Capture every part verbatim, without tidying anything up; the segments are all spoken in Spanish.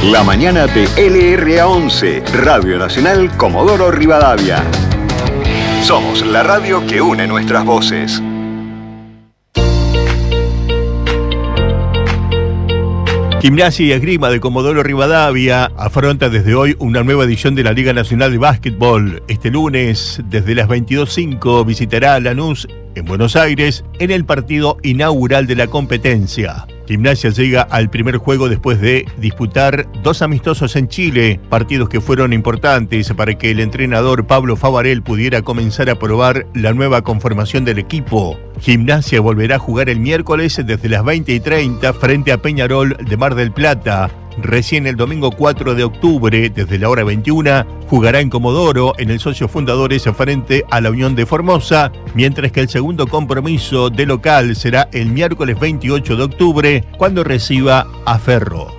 La mañana de L R A once, Radio Nacional Comodoro Rivadavia. Somos la radio que une nuestras voces. Gimnasia y Esgrima de Comodoro Rivadavia afronta desde hoy una nueva edición de la Liga Nacional de Básquetbol. Este lunes, desde las veintidós cinco, visitará a Lanús, en Buenos Aires, en el partido inaugural de la competencia. Gimnasia llega al primer juego después de disputar dos amistosos en Chile, partidos que fueron importantes para que el entrenador Pablo Favarel pudiera comenzar a probar la nueva conformación del equipo. Gimnasia volverá a jugar el miércoles desde las veinte y treinta frente a Peñarol de Mar del Plata. Recién el domingo cuatro de octubre, desde la hora veintiuna, jugará en Comodoro, en el Socios Fundadores, frente a la Unión de Formosa, mientras que el segundo compromiso de local será el miércoles veintiocho de octubre, cuando reciba a Ferro.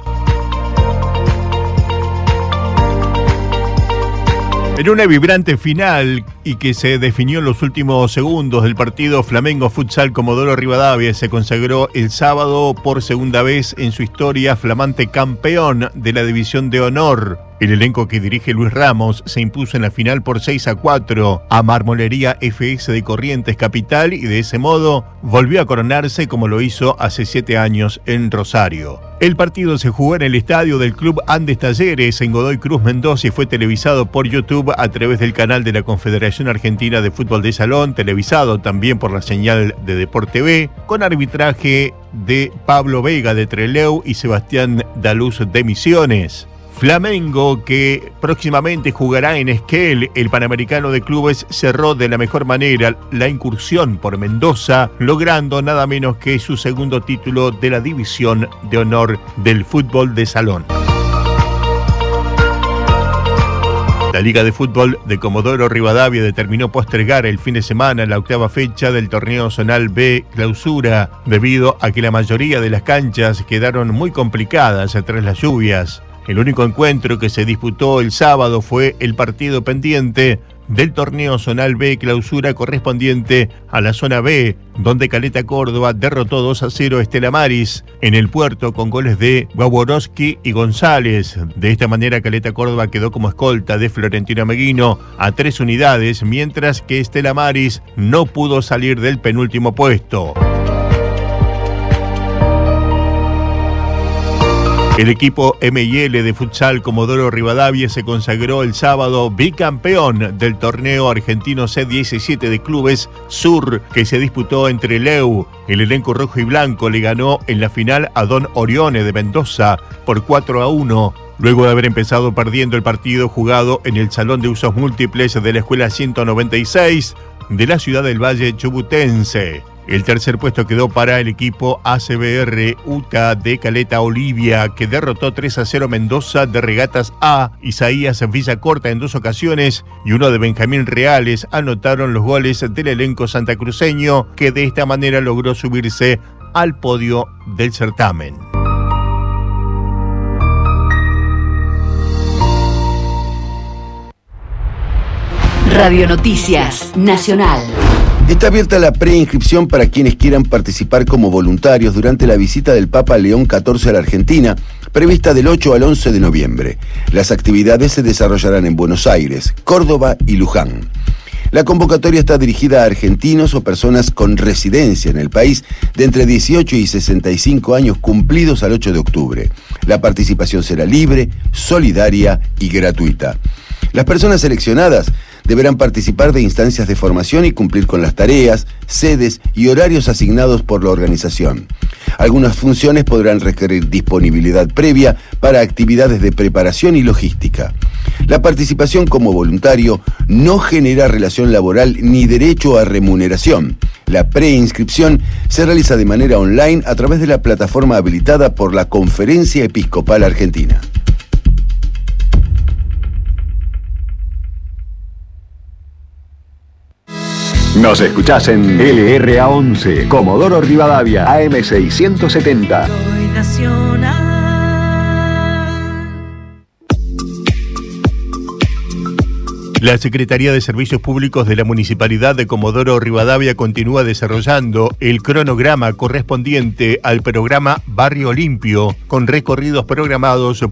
En una vibrante final y que se definió en los últimos segundos del partido, Flamengo Futsal Comodoro Rivadavia se consagró el sábado por segunda vez en su historia flamante campeón de la División de Honor. El elenco que dirige Luis Ramos se impuso en la final por seis a cuatro a Marmolería F S de Corrientes Capital y de ese modo volvió a coronarse como lo hizo hace siete años en Rosario. El partido se jugó en el estadio del Club Andes Talleres en Godoy Cruz, Mendoza, y fue televisado por YouTube a través del canal de la Confederación Argentina de Fútbol de Salón, televisado también por la señal de Deport T V, con arbitraje de Pablo Vega de Trelew y Sebastián Daluz de Misiones. Flamengo, que próximamente jugará en Esquel, el Panamericano de Clubes, cerró de la mejor manera la incursión por Mendoza, logrando nada menos que su segundo título de la División de Honor del Fútbol de Salón. La Liga de Fútbol de Comodoro Rivadavia determinó postergar el fin de semana la octava fecha del torneo zonal B Clausura, debido a que la mayoría de las canchas quedaron muy complicadas tras las lluvias. El único encuentro que se disputó el sábado fue el partido pendiente del torneo zonal B Clausura correspondiente a la zona B, donde Caleta Córdoba derrotó dos a cero a Estela Maris en el puerto con goles de Waworowski y González. De esta manera Caleta Córdoba quedó como escolta de Florentino Meguino a tres unidades, mientras que Estela Maris no pudo salir del penúltimo puesto. El equipo M y L de futsal Comodoro Rivadavia se consagró el sábado bicampeón del torneo argentino C diecisiete de clubes Sur, que se disputó en Trelew. El elenco rojo y blanco le ganó en la final a Don Orione de Mendoza por cuatro a uno. Luego de haber empezado perdiendo el partido jugado en el Salón de Usos Múltiples de la Escuela ciento noventa y seis de la ciudad del Valle Chubutense. El tercer puesto quedó para el equipo A C B R UTA de Caleta Olivia, que derrotó tres a cero Mendoza de Regatas A. Isaías Villacorta en dos ocasiones y uno de Benjamín Reales anotaron los goles del elenco santacruceño, que de esta manera logró subirse al podio del certamen. Radio Noticias Nacional. Está abierta la preinscripción para quienes quieran participar como voluntarios durante la visita del Papa León catorce a la Argentina, prevista del ocho al once de noviembre. Las actividades se desarrollarán en Buenos Aires, Córdoba y Luján. La convocatoria está dirigida a argentinos o personas con residencia en el país de entre dieciocho y sesenta y cinco años cumplidos al ocho de octubre. La participación será libre, solidaria y gratuita. Las personas seleccionadas deberán participar de instancias de formación y cumplir con las tareas, sedes y horarios asignados por la organización. Algunas funciones podrán requerir disponibilidad previa para actividades de preparación y logística. La participación como voluntario no genera relación laboral ni derecho a remuneración. La preinscripción se realiza de manera online a través de la plataforma habilitada por la Conferencia Episcopal Argentina. Nos escuchás en L R A once, Comodoro Rivadavia, A M seiscientos setenta. La Secretaría de Servicios Públicos de la Municipalidad de Comodoro Rivadavia continúa desarrollando el cronograma correspondiente al programa Barrio Limpio, con recorridos programados